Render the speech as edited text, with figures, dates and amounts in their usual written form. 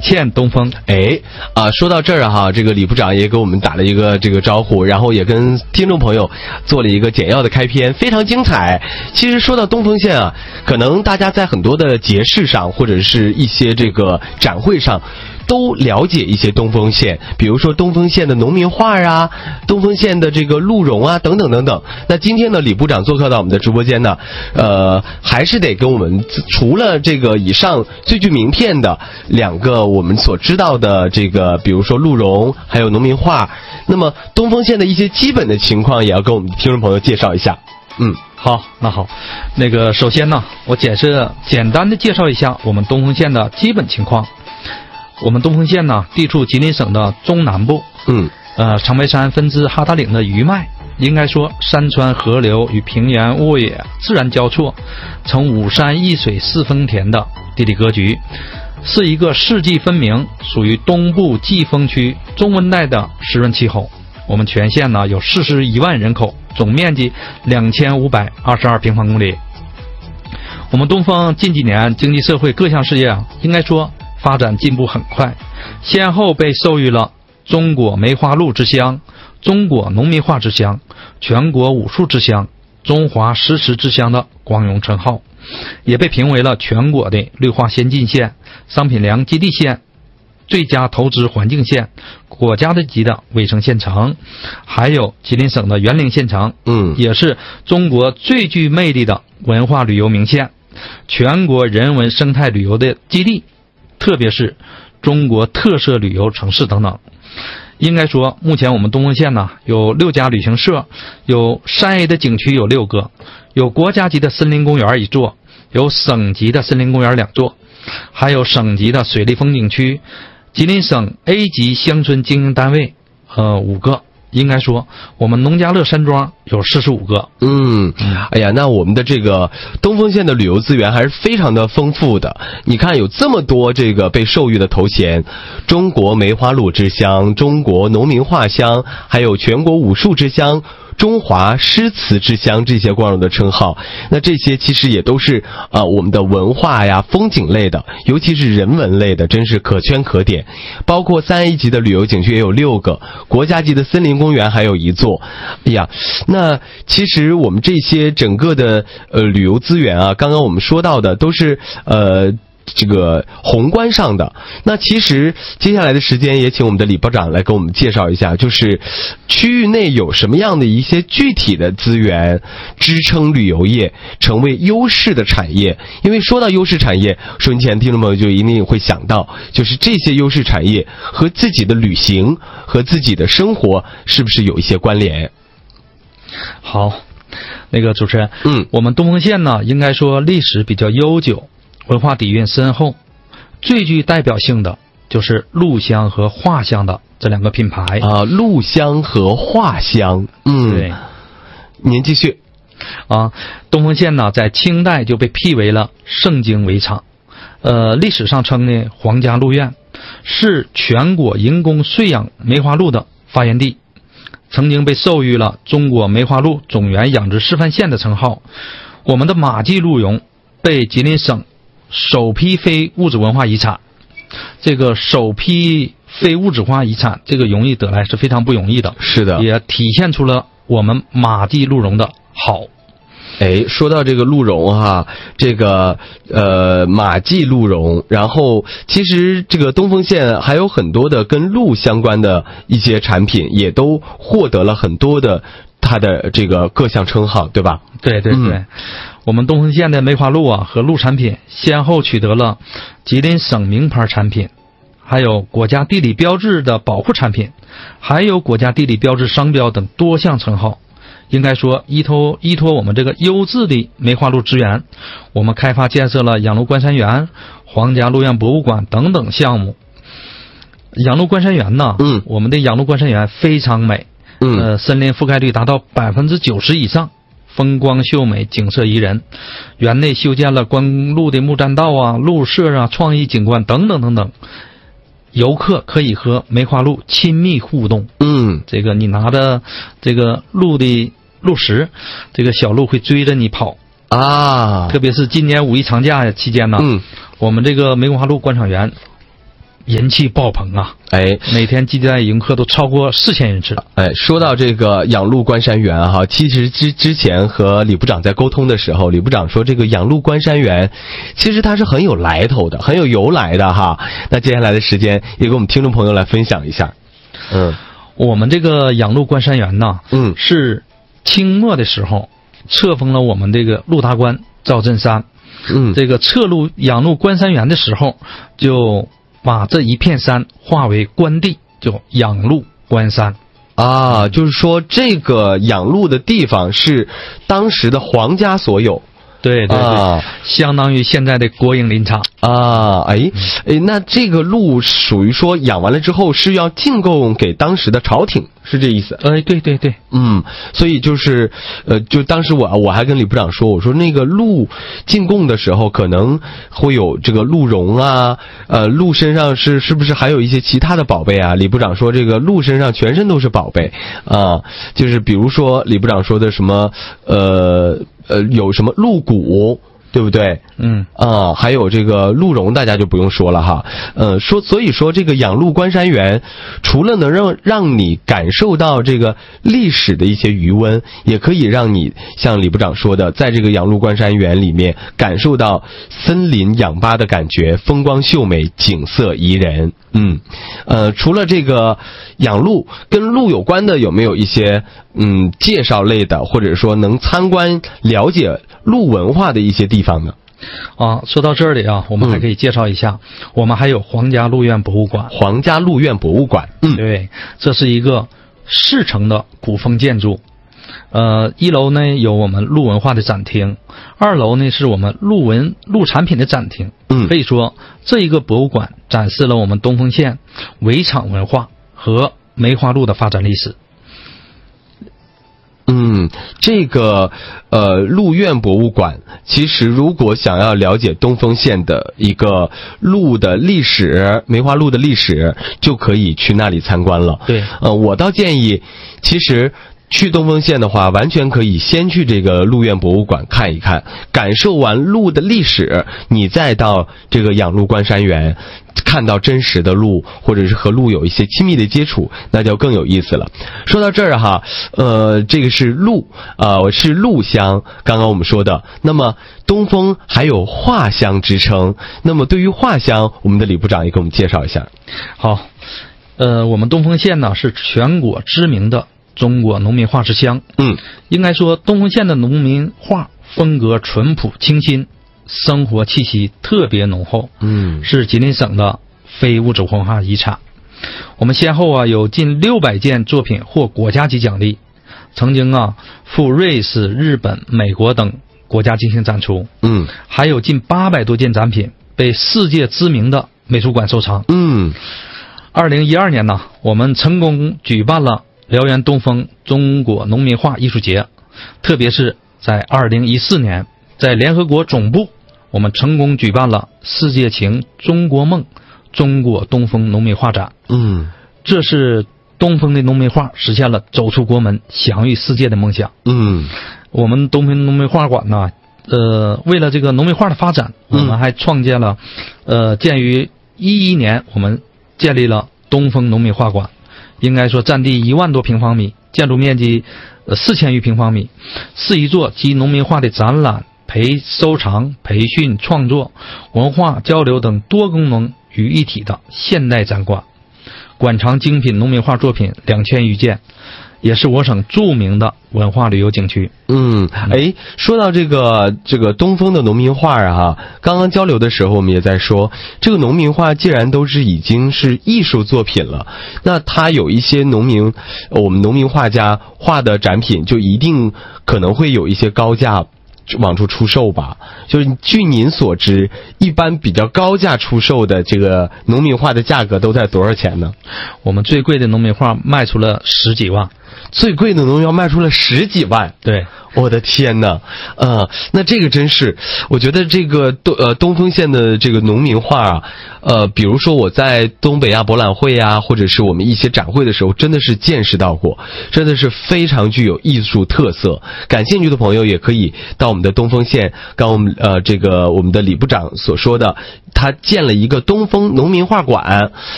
欠东风。 说到这儿哈，这个李部长也给我们打了一个这个招呼，然后也跟听众朋友做了一个简要的开篇，非常精彩。其实说到东丰县啊，可能大家在很多的节事上或者是一些这个展会上都了解一些东丰县，比如说东丰县的农民画啊，东丰县的这个鹿茸啊，等等等等。那今天呢，李部长做客到我们的直播间呢，还是得跟我们除了这个以上最具名片的两个我们所知道的这个，比如说鹿茸，还有农民画，那么东丰县的一些基本的情况也要跟我们的听众朋友介绍一下。 好，那好，那个首先呢，我简单的介绍一下我们东丰县的基本情况。我们东丰县呢，地处吉林省的中南部，长白山分支哈达岭的余脉，应该说山川河流与平原沃野自然交错，呈五山一水四丰田的地理格局，是一个四季分明，属于东部季风区中温带的湿润气候。我们全县呢有41万人口，总面积2522平方公里。我们东丰近几年经济社会各项事业应该说发展进步很快，先后被授予了中国梅花鹿之乡、中国农民画之乡、全国武术之乡、中华诗词之乡的光荣称号，也被评为了全国的绿化先进县、商品粮基地县、最佳投资环境县、国家级的卫生县城，还有吉林省的园林县城，也是中国最具魅力的文化旅游名县，全国人文生态旅游的基地，特别是中国特色旅游城市等等。应该说目前我们东丰县呢有6家旅行社，有3A 的景区有6个，有国家级的森林公园1座，有省级的森林公园2座，还有省级的水利风景区，吉林省 A 级乡村经营单位5个。应该说我们农家乐山庄有45个。 哎呀，那我们的这个东丰县的旅游资源还是非常的丰富的。你看有这么多这个被授予的头衔，中国梅花鹿之乡、中国农民画乡，还有全国武术之乡、中华诗词之乡，这些光荣的称号。那这些其实也都是我们的文化呀、风景类的，尤其是人文类的，真是可圈可点。包括3A 级的旅游景区也有6个，国家级的森林公园还有1座。哎呀，那其实我们这些整个的旅游资源啊，刚刚我们说到的都是这个宏观上的。那其实接下来的时间也请我们的李部长来给我们介绍一下，就是区域内有什么样的一些具体的资源支撑旅游业成为优势的产业。因为说到优势产业，收音机前听众朋友就一定会想到，就是这些优势产业和自己的旅行和自己的生活是不是有一些关联。 好，那个主持人，我们东丰县呢应该说历史比较悠久，文化底蕴深厚，最具代表性的就是鹿乡和画乡的这2个品牌鹿乡和画乡。 对， 您继续。 东丰县呢在清代就被辟为了盛京围场，历史上称呢皇家鹿苑，是全国人工饲养梅花鹿的发源地，曾经被授予了中国梅花鹿种源养殖示范县的称号。我们的马骥鹿茸被吉林省首批非物质文化遗产，这个首批非物质文化遗产这个容易得来是非常不容易的。 是的， 也体现出了我们马骥鹿茸的好。 说到这个鹿茸哈，这个马骥鹿茸，然后其实这个东丰县还有很多的跟鹿相关的一些产品，也都获得了很多的它的这个各项称号，对吧？ 对对对，我们东丰县的梅花鹿和鹿产品先后取得了吉林省名牌产品，还有国家地理标志的保护产品，还有国家地理标志商标等多项称号。应该说依托我们这个优质的梅花鹿资源，我们开发建设了养鹿观山园、皇家鹿苑博物馆等等项目。养鹿观山园呢，我们的养鹿观山园非常美，森林覆盖率达到90%以上，风光秀美，景色宜人。园内修建了观鹿的木栈道鹿舍创意景观等等等等。游客可以和梅花鹿亲密互动，这个你拿着这个鹿的鹿食，这个小鹿会追着你跑特别是今年5一长假期间呢，我们这个梅花鹿观赏园人气爆棚啊！每天接待迎客都超过4000人次。 说到这个养鹿关山园哈，其实之前和李部长在沟通的时候，李部长说这个养鹿关山园，其实它是很有来头的，很有由来的哈。那接下来的时间也给我们听众朋友来分享一下。 我们这个养鹿关山园呢，是清末的时候册封了我们这个鹿达官赵振山。这个册录养鹿关山园的时候，就把这一片山划为官地，就养鹿关山。 就是说这个养鹿的地方是当时的皇家所有。 对，相当于现在的国营林场那这个鹿属于说养完了之后是要进贡给当时的朝廷，是这意思？ 对， 所以就是就当时我还跟李部长说，我说那个鹿进贡的时候可能会有这个鹿茸啊，鹿身上是不是还有一些其他的宝贝啊？李部长说这个鹿身上全身都是宝贝就是比如说李部长说的什么有什么鹿骨，对不对？还有这个鹿茸，大家就不用说了哈。所以说这个养鹿关山园，除了能让你感受到这个历史的一些余温，也可以让你像李部长说的，在这个养鹿关山园里面感受到森林氧吧的感觉，风光秀美，景色宜人。除了这个养鹿，跟鹿有关的有没有一些介绍类的，或者说能参观了解鹿文化的一些地方呢？ 说到这里我们还可以介绍一下，我们还有皇家鹿苑博物馆。 皇家鹿苑博物馆， 对，这是一个4层的古风建筑。1楼呢有我们鹿文化的展厅，2楼呢是我们鹿产品的展厅。可以说这一个博物馆展示了我们东丰县围场文化和梅花鹿的发展历史。 这个鹿苑博物馆，其实如果想要了解东丰县的一个鹿的历史，梅花鹿的历史，就可以去那里参观了。 对， 我倒建议，其实去东丰县的话，完全可以先去这个鹿苑博物馆看一看，感受完鹿的历史，你再到这个养鹿关山园，看到真实的鹿，或者是和鹿有一些亲密的接触，那就更有意思了。说到这儿哈，这个是鹿是鹿乡，刚刚我们说的。那么东丰还有画乡之称，那么对于画乡，我们的李部长也给我们介绍一下。 好，我们东丰县呢是全国知名的中国农民画之乡。应该说东丰县的农民画风格淳朴清新，生活气息特别浓厚，是吉林省的非物质文化遗产。我们先后有近600件作品获国家级奖励，曾经赴瑞士、日本、美国等国家进行展出。还有近800多件展品被世界知名的美术馆收藏。2012年呢，我们成功举办了辽源东丰中国农民画艺术节，特别是在2014年，在联合国总部，我们成功举办了世界情中国梦中国东丰农民画展。这是东丰的农民画实现了走出国门享誉世界的梦想。我们东丰农民画馆呢，为了这个农民画的发展，我们还创建了建于2011年，我们建立了东丰农民画馆，应该说占地1万多平方米，建筑面积4000余平方米，是一座集农民画的展览、收藏、培训、创作、文化交流等多功能于一体的现代展馆，馆藏精品农民画作品2000余件，也是我省著名的文化旅游景区。 说到这个东丰的农民画刚刚交流的时候我们也在说，这个农民画既然都是已经是艺术作品了，那它有一些我们农民画家画的展品就一定可能会有一些高价往出出售吧？就是据您所知，一般比较高价出售的这个农民画的价格都在多少钱呢？ 我们最贵的农民画卖出了10几万。 最贵的农民画卖出了10几万。 对， 我的天哪！那这个真是，我觉得这个东丰县的这个农民画比如说我在东北亚博览会或者是我们一些展会的时候，真的是见识到过，真的是非常具有艺术特色。感兴趣的朋友也可以到我们们的东丰县，刚我们我们的李部长所说的，他建了一个东丰农民画馆。